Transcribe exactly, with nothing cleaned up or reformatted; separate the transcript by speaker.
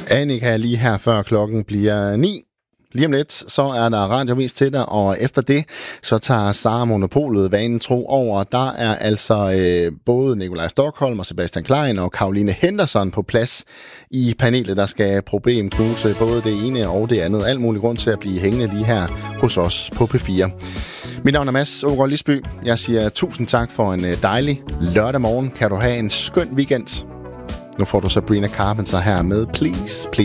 Speaker 1: Annika, lige her før klokken bliver ni. Lige om lidt, så er der radiovis til dig, og efter det, så tager Sara Monopolet vanen tro over. Der er altså øh, både Nikolaj Stockholm og Sebastian Klein og Caroline Henderson på plads i panelet, der skal problemknuse både det ene og det andet. Alt muligt grund til at blive hængende lige her hos os på P fire. Mit navn er Mads Ågaard Lisby. Jeg siger tusind tak for en dejlig lørdag morgen. Kan du have en skøn weekend? Nu får du Sabrina Carpenter her med Please, Please.